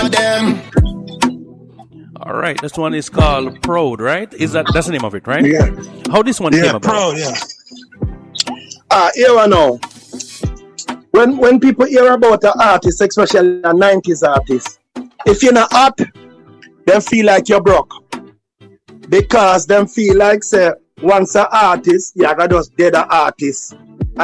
them. All right, this one is called Proud, right? That's the name of it, right? Yeah. How this one came about? Proud, yeah. Here I know. When people hear about an artist, especially a 90s artist, if you're not hot, they feel like you're broke. Because them feel like, say, once an artist, you're just dead an artist.